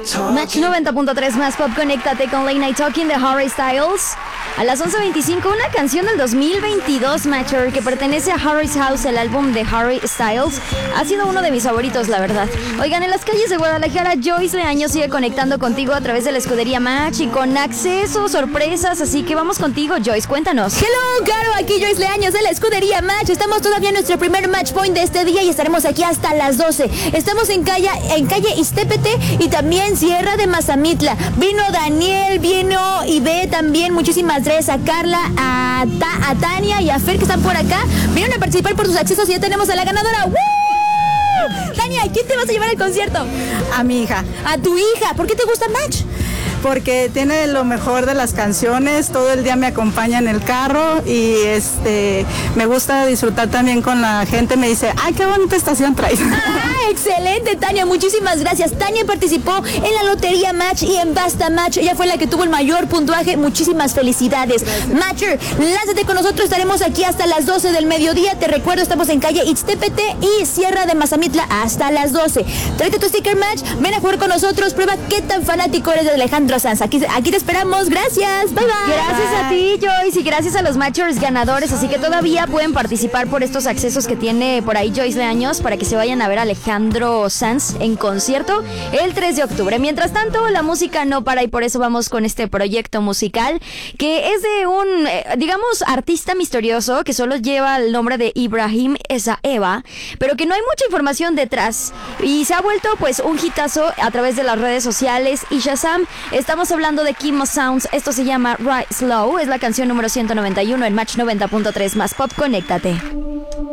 Match 90.3 más pop, conéctate con Late Night Talking de Harry Styles. A las 11:25, una canción del 2022, Matcher, que pertenece a Harry's House, el álbum de Harry Styles. Ha sido uno de mis favoritos, la verdad. Oigan, en las calles de Guadalajara, Joyce Leaño sigue conectando contigo a través de la escudería Match y con acceso, sorpresas, así que vamos contigo, Joyce, cuéntanos. Hello, Caro, aquí Joyce Leaños de la escudería Match. Estamos todavía en nuestro primer match point de este día y estaremos aquí hasta las 12. Estamos en calle Iztépete y también Sierra de Mazamitla. Vino Daniel, vino Ibe también, muchísimas gracias a Carla, a Tania y a Fer que están por acá. Vinieron a participar por sus accesos y ya tenemos a la ganadora. ¡Woo! Tania, ¿quién te vas a llevar al concierto? A mi hija. A tu hija. ¿Por qué te gusta Match? Porque tiene lo mejor de las canciones, todo el día me acompaña en el carro y me gusta disfrutar también con la gente, me dice, ay, qué bonita estación traes. ¡Ah, excelente, Tania! Muchísimas gracias. Tania participó en la Lotería Match y en Basta Match. Ella fue la que tuvo el mayor puntuaje. Muchísimas felicidades. Gracias. Matcher, lánzate con nosotros, estaremos aquí hasta las 12 del mediodía. Te recuerdo, estamos en calle Ixtépete y Sierra de Mazamitla hasta las 12. Tráete tu sticker Match, ven a jugar con nosotros, prueba qué tan fanático eres de Alejandro Sanz. Aquí te esperamos, gracias, bye bye. Gracias a ti, Joyce, y gracias a los Matchers ganadores, así que todavía pueden participar por estos accesos que tiene por ahí Joyce Leaños para que se vayan a ver a Alejandro Sanz en concierto el 3 de octubre. Mientras tanto, la música no para y por eso vamos con este proyecto musical que es de un, digamos, artista misterioso que solo lleva el nombre de Ibrahim Eva, pero que no hay mucha información detrás y se ha vuelto pues un hitazo a través de las redes sociales y Shazam. Estamos hablando de Kimo Sounds, esto se llama Ride Slow, es la canción número 191 en Match 90.3 más pop, conéctate.